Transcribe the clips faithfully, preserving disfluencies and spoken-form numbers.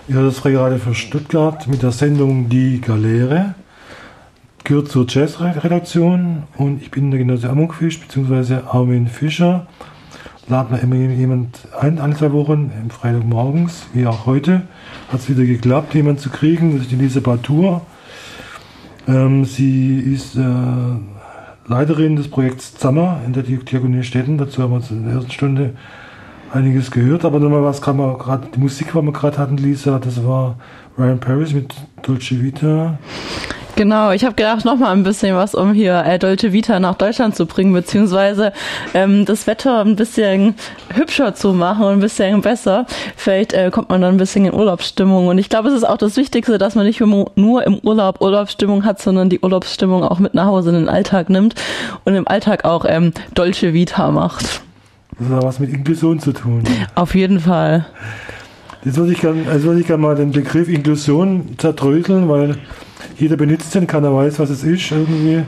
Ja, das Freie Radio für Stuttgart mit der Sendung Die Galeere. Gehört zur Jazz-Redaktion und ich bin der Genosse Amokfisch bzw. Armin Fischer. Laden wir immer jemand ein, alle zwei Wochen, am Freitagmorgens, wie auch heute. Hat es wieder geklappt, jemanden zu kriegen. Das ist die Lisa Batur. Ähm, sie ist äh, Leiterin des Projekts Zammer in der Diakonie Stetten. Dazu haben wir uns in der ersten Stunde einiges gehört. Aber nochmal was, gerade die Musik, die wir gerade hatten, Lisa, das war Ryan Paris mit Dolce Vita. Genau, ich habe gedacht, noch mal ein bisschen was, um hier äh, Dolce Vita nach Deutschland zu bringen, beziehungsweise ähm, das Wetter ein bisschen hübscher zu machen und ein bisschen besser. Vielleicht äh, kommt man dann ein bisschen in Urlaubsstimmung. Und ich glaube, es ist auch das Wichtigste, dass man nicht nur im Urlaub Urlaubsstimmung hat, sondern die Urlaubsstimmung auch mit nach Hause in den Alltag nimmt und im Alltag auch ähm, Dolce Vita macht. Das hat was mit Inklusion zu tun. Auf jeden Fall. Jetzt würde ich gerne also würd ich gern mal den Begriff Inklusion zerdröseln, weil jeder benutzt den, keiner weiß, was es ist irgendwie.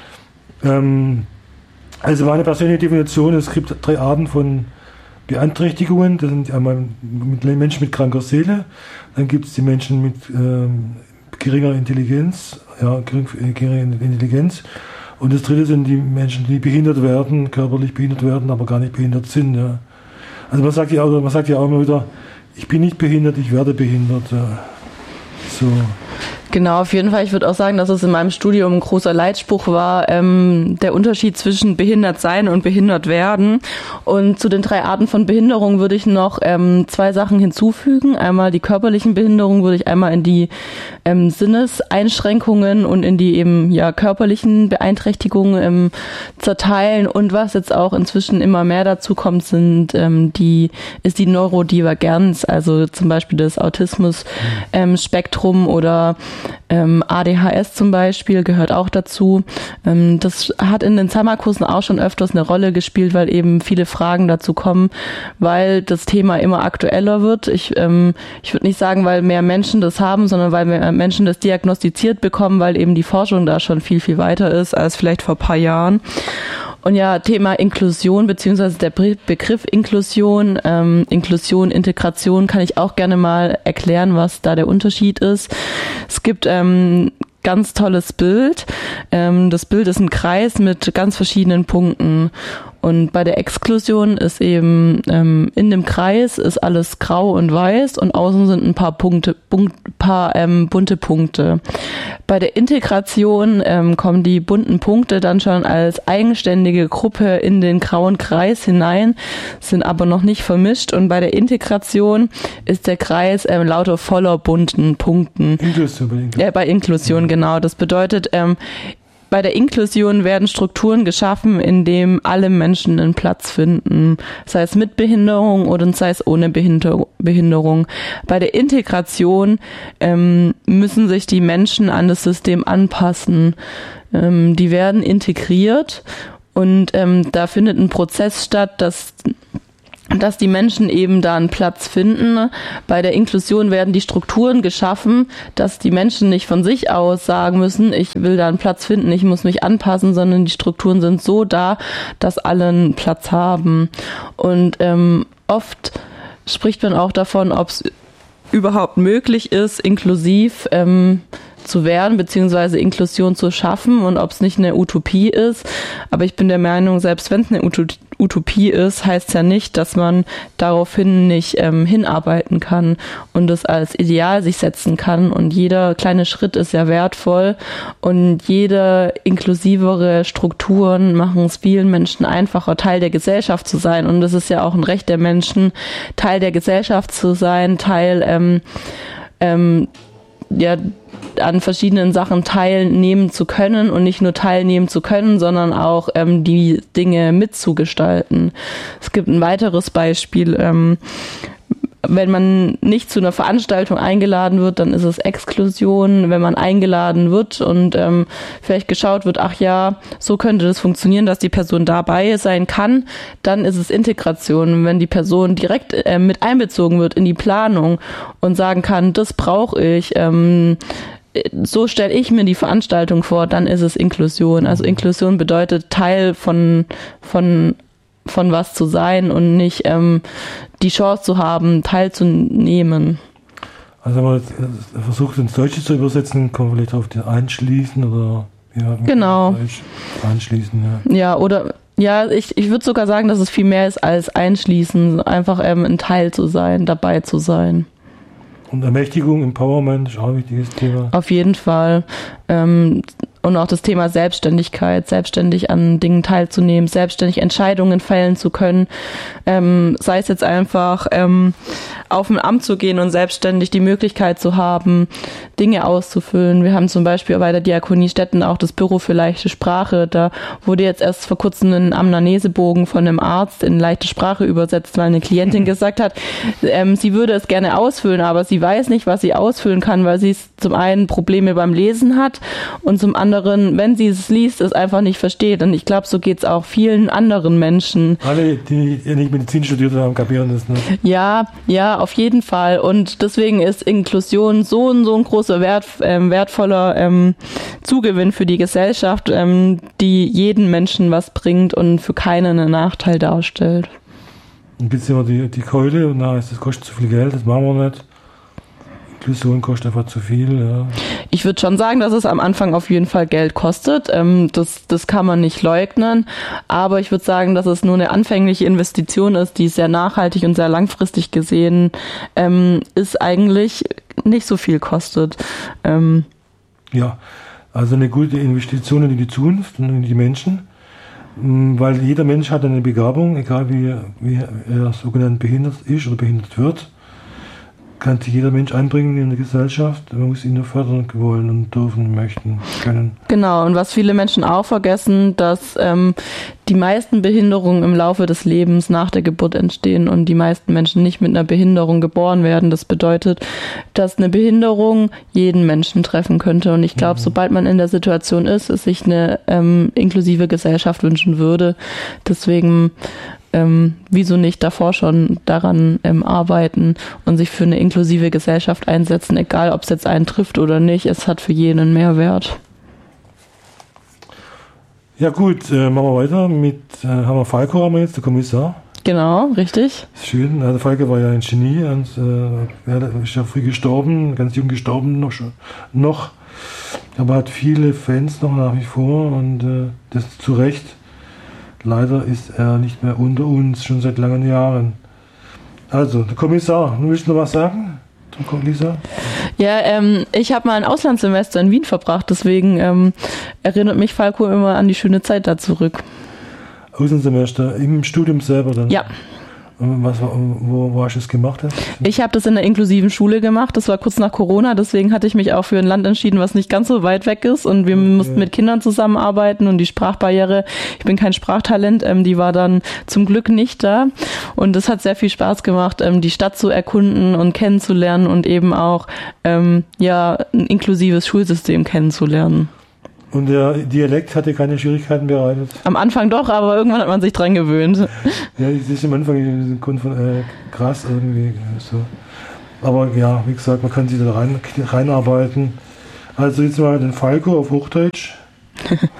Ähm, also meine persönliche Definition, es gibt drei Arten von Beeinträchtigungen. Das sind einmal Menschen mit kranker Seele, dann gibt es die Menschen mit ähm, geringer Intelligenz, ja, gering, geringer Intelligenz. Und das dritte sind die Menschen, die behindert werden, körperlich behindert werden, aber gar nicht behindert sind. Ja. Also man sagt ja auch, man sagt ja auch immer wieder, ich bin nicht behindert, ich werde behindert. Ja. So. Genau, auf jeden Fall. Ich würde auch sagen, dass es in meinem Studium ein großer Leitspruch war, ähm, der Unterschied zwischen behindert sein und behindert werden. Und zu den drei Arten von Behinderung würde ich noch ähm, zwei Sachen hinzufügen. Einmal die körperlichen Behinderungen würde ich einmal in die ähm, Sinneseinschränkungen und in die eben ja körperlichen Beeinträchtigungen ähm, zerteilen. Und was jetzt auch inzwischen immer mehr dazu kommt, sind ähm, die ist die Neurodivergenz, also zum Beispiel das Autismus-Spektrum ähm, oder Ähm, A D H S zum Beispiel gehört auch dazu. Ähm, das hat in den Zammerkursen auch schon öfters eine Rolle gespielt, weil eben viele Fragen dazu kommen, weil das Thema immer aktueller wird. Ich, ähm, ich würde nicht sagen, weil mehr Menschen das haben, sondern weil mehr Menschen das diagnostiziert bekommen, weil eben die Forschung da schon viel, viel weiter ist als vielleicht vor ein paar Jahren. Und ja, Thema Inklusion, beziehungsweise der Begriff Inklusion, ähm, Inklusion, Integration kann ich auch gerne mal erklären, was da der Unterschied ist. Es gibt ähm, ganz tolles Bild. Ähm, das Bild ist ein Kreis mit ganz verschiedenen Punkten. Und bei der Exklusion ist eben ähm, in dem Kreis ist alles grau und weiß und außen sind ein paar Punkte, Punkt, paar ähm, bunte Punkte. Bei der Integration ähm, kommen die bunten Punkte dann schon als eigenständige Gruppe in den grauen Kreis hinein, sind aber noch nicht vermischt. Und bei der Integration ist der Kreis ähm, lauter voller bunten Punkten. Inklusion, bei Inklusion. Ja, bei Inklusion, genau. Das bedeutet, ähm, bei der Inklusion werden Strukturen geschaffen, in denen alle Menschen einen Platz finden, sei es mit Behinderung oder sei es ohne Behinderung. Bei der Integration ähm, müssen sich die Menschen an das System anpassen. Ähm, die werden integriert und ähm, da findet ein Prozess statt, dass dass die Menschen eben da einen Platz finden. Bei der Inklusion werden die Strukturen geschaffen, dass die Menschen nicht von sich aus sagen müssen, ich will da einen Platz finden, ich muss mich anpassen, sondern die Strukturen sind so da, dass alle einen Platz haben. Und ähm, oft spricht man auch davon, ob es überhaupt möglich ist, inklusiv ähm, zu werden, beziehungsweise Inklusion zu schaffen und ob es nicht eine Utopie ist. Aber ich bin der Meinung, selbst wenn es eine Utopie ist, heißt es ja nicht, dass man daraufhin nicht ähm, hinarbeiten kann und es als Ideal sich setzen kann. Und jeder kleine Schritt ist ja wertvoll und jede inklusivere Strukturen machen es vielen Menschen einfacher, Teil der Gesellschaft zu sein. Und das ist ja auch ein Recht der Menschen, Teil der Gesellschaft zu sein, Teil ähm, ähm, ja, an verschiedenen Sachen teilnehmen zu können und nicht nur teilnehmen zu können, sondern auch ähm, die Dinge mitzugestalten. Es gibt ein weiteres Beispiel. Ähm, wenn man nicht zu einer Veranstaltung eingeladen wird, dann ist es Exklusion. Wenn man eingeladen wird und ähm, vielleicht geschaut wird, ach ja, so könnte das funktionieren, dass die Person dabei sein kann, dann ist es Integration. Wenn die Person direkt äh, mit einbezogen wird in die Planung und sagen kann, das brauche ich, ähm, so stelle ich mir die Veranstaltung vor, dann ist es Inklusion. Also Inklusion bedeutet Teil von von von was zu sein und nicht ähm, die Chance zu haben, teilzunehmen. Also wenn man versucht ins Deutsche zu übersetzen, kann man vielleicht auf den einschließen oder ja, genau. Einschließen, ja. Ja, oder ja, ich, ich würde sogar sagen, dass es viel mehr ist als einschließen, einfach ähm, ein Teil zu sein, dabei zu sein. Und Ermächtigung, Empowerment ist auch ein wichtiges Thema. Auf jeden Fall. Ähm, und auch das Thema Selbstständigkeit, selbstständig an Dingen teilzunehmen, selbstständig Entscheidungen fällen zu können, ähm, sei es jetzt einfach ähm, auf ein Amt zu gehen und selbstständig die Möglichkeit zu haben, Dinge auszufüllen. Wir haben zum Beispiel bei der Diakonie Stetten auch das Büro für leichte Sprache. Da wurde jetzt erst vor kurzem ein Amnesebogen von einem Arzt in leichte Sprache übersetzt, weil eine Klientin gesagt hat, ähm, sie würde es gerne ausfüllen, aber sie weiß nicht, was sie ausfüllen kann, weil sie zum einen Probleme beim Lesen hat und zum anderen, wenn sie es liest, es einfach nicht versteht. Und ich glaube, so geht es auch vielen anderen Menschen. Alle, die nicht Medizin studiert haben, kapieren das nicht. Ja, ja, auf jeden Fall. Und deswegen ist Inklusion so ein, so ein großer, Wert, ähm, wertvoller ähm, Zugewinn für die Gesellschaft, ähm, die jeden Menschen was bringt und für keinen einen Nachteil darstellt. Dann gibt es immer die, die Keule und na, das kostet zu viel Geld, das machen wir nicht. Inklusion kostet einfach zu viel. Ja. Ich würde schon sagen, dass es am Anfang auf jeden Fall Geld kostet. Ähm, das, das kann man nicht leugnen. Aber ich würde sagen, dass es nur eine anfängliche Investition ist, die sehr nachhaltig und sehr langfristig gesehen ähm, ist, eigentlich nicht so viel kostet. Ähm, ja, also eine gute Investition in die Zukunft und in die Menschen. Weil jeder Mensch hat eine Begabung, egal wie, wie er sogenannt behindert ist oder behindert wird. Kann sich jeder Mensch einbringen in die Gesellschaft. Man muss ihn nur fördern wollen und dürfen, möchten, können. Genau, und was viele Menschen auch vergessen, dass ähm, die meisten Behinderungen im Laufe des Lebens nach der Geburt entstehen und die meisten Menschen nicht mit einer Behinderung geboren werden. Das bedeutet, dass eine Behinderung jeden Menschen treffen könnte. Und ich glaube, mhm. sobald man in der Situation ist, es sich eine ähm, inklusive Gesellschaft wünschen würde. Deswegen Ähm, wieso nicht davor schon daran ähm, arbeiten und sich für eine inklusive Gesellschaft einsetzen, egal ob es jetzt einen trifft oder nicht, es hat für jeden einen Mehrwert. Ja gut, äh, machen wir weiter mit, äh, haben wir Falco, haben wir jetzt, der Kommissar. Genau, richtig. Schön, also Falco war ja ein Genie und äh, er ist ja früh gestorben, ganz jung gestorben noch, noch aber hat viele Fans noch nach wie vor und äh, das zu Recht. Leider ist er nicht mehr unter uns, schon seit langen Jahren. Also, der Kommissar, du willst noch was sagen, Lisa? Ja, ähm, ich habe mal ein Auslandssemester in Wien verbracht, deswegen ähm, erinnert mich Falco immer an die schöne Zeit da zurück. Auslandssemester im Studium selber dann? Ja. Was, wo, wo hast du das gemacht? Hast? Ich habe das in der inklusiven Schule gemacht. Das war kurz nach Corona, deswegen hatte ich mich auch für ein Land entschieden, was nicht ganz so weit weg ist. Und wir okay. mussten mit Kindern zusammenarbeiten und die Sprachbarriere, ich bin kein Sprachtalent, ähm, die war dann zum Glück nicht da. Und es hat sehr viel Spaß gemacht, ähm, die Stadt zu erkunden und kennenzulernen und eben auch ähm, ja ein inklusives Schulsystem kennenzulernen. Und der Dialekt hat dir keine Schwierigkeiten bereitet? Am Anfang doch, aber irgendwann hat man sich dran gewöhnt. Ja, das ist am Anfang äh, krass irgendwie so. Aber ja, wie gesagt, man kann sich da rein, reinarbeiten. Also jetzt mal den Falco auf Hochdeutsch.